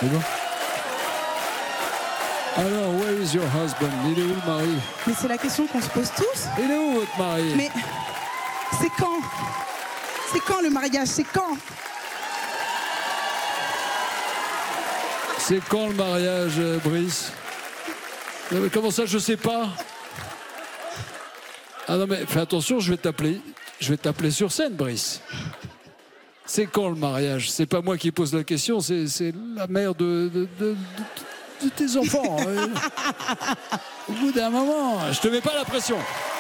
C'est bon. Alors, where is your husband? Il est où le mari? Mais c'est la question qu'on se pose tous. Il est où votre mari? Mais c'est quand? C'est quand le mariage? C'est quand? C'est quand le mariage, Brice? Mais comment ça, je sais pas? Ah non, mais fais attention, je vais t'appeler sur scène, Brice. C'est quand le mariage? C'est pas moi qui pose la question, c'est la mère de tes enfants. Au bout d'un moment, je te mets pas la pression.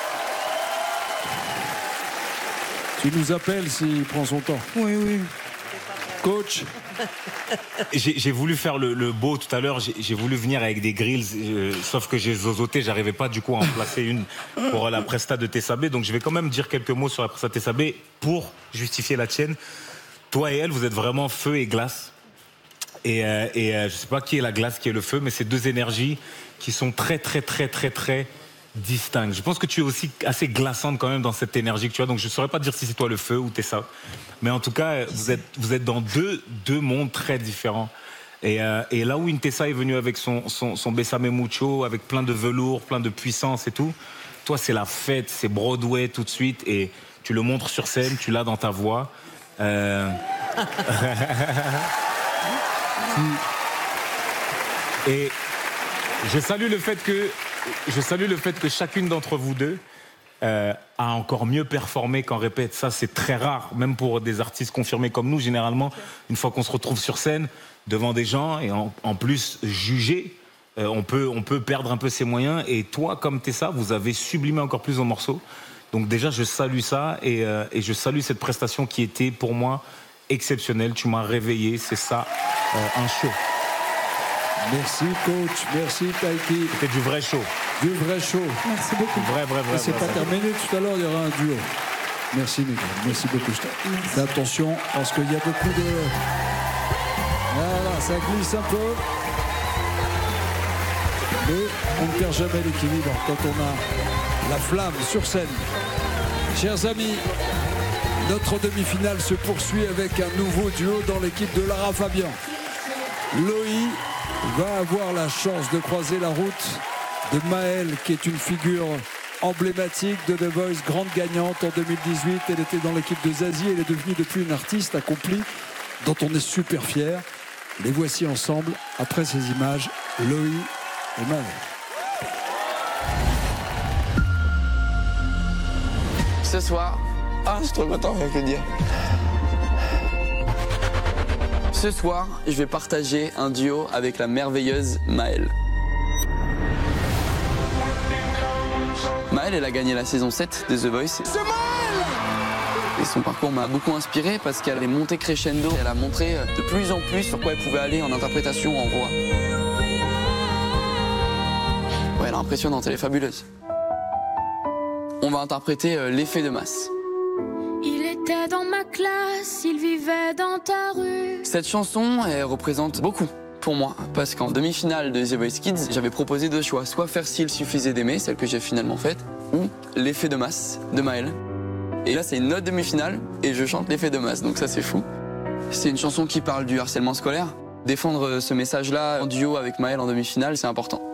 Tu nous appelles s'il prend son temps. Oui, oui. Coach. J'ai voulu faire le beau tout à l'heure, j'ai voulu venir avec des grilles, sauf que j'ai zozoté, j'arrivais pas du coup à en placer une pour la presta de Tessabé, donc je vais quand même dire quelques mots sur la presta de Tessabé pour justifier la tienne. Toi et elle, vous êtes vraiment feu et glace. Et je sais pas qui est la glace, qui est le feu, mais c'est deux énergies qui sont très distinctes. Je pense que tu es aussi assez glaçante quand même dans cette énergie que tu as, donc je saurais pas dire si c'est toi le feu ou Tessa. Mais en tout cas, vous êtes dans deux mondes très différents. Et là où une Tessa est venue avec son Bésame Mucho, avec plein de velours, plein de puissance et tout, toi c'est la fête, c'est Broadway tout de suite, et tu le montres sur scène, tu l'as dans ta voix. Et je salue le fait que chacune d'entre vous deux a encore mieux performé qu'en répète. Ça, c'est très rare, même pour des artistes confirmés comme nous. Généralement, une fois qu'on se retrouve sur scène, devant des gens, et en plus jugé, on peut perdre un peu ses moyens. Et toi, comme Tessa, vous avez sublimé encore plus vos morceaux. Donc déjà, je salue ça, et je salue cette prestation qui était, pour moi, exceptionnelle. Tu m'as réveillé, c'est ça, un show. Merci coach, merci Taiki. C'était du vrai show. Du vrai show. Merci beaucoup. Vrai. C'est pas terminé, tout à l'heure il y aura un duo. Merci Miguel, merci beaucoup. Fais attention parce qu'il y a beaucoup de... Voilà, ça glisse un peu. Mais on ne perd jamais l'équilibre quand on a la flamme sur scène. Chers amis, notre demi-finale se poursuit avec un nouveau duo dans l'équipe de Lara Fabian. Loïc va avoir la chance de croiser la route de Maëlle, qui est une figure emblématique de The Voice, grande gagnante en 2018. Elle était dans l'équipe de Zazie, elle est devenue depuis une artiste accomplie dont on est super fier. Les voici ensemble, après ces images, Loïc et Maëlle. Ce soir, je suis trop content, rien que dire. Ce soir, je vais partager un duo avec la merveilleuse Maëlle. Maëlle, elle a gagné la saison 7 de The Voice. C'est Maëlle! Et son parcours m'a beaucoup inspiré parce qu'elle est montée crescendo. Elle a montré de plus en plus sur quoi elle pouvait aller en interprétation, en voix. Ouais, elle est impressionnante, elle est fabuleuse. On va interpréter L'effet de masse. Il était dans ma classe, il vivait dans ta rue. Cette chanson, elle représente beaucoup pour moi, parce qu'en demi-finale de The Voice Kids, j'avais proposé deux choix, soit faire S'il suffisait d'aimer, celle que j'ai finalement faite, ou L'effet de masse de Maëlle. Et là, c'est une autre demi-finale, et je chante L'effet de masse, donc ça c'est fou. C'est une chanson qui parle du harcèlement scolaire. Défendre ce message-là en duo avec Maëlle en demi-finale, c'est important.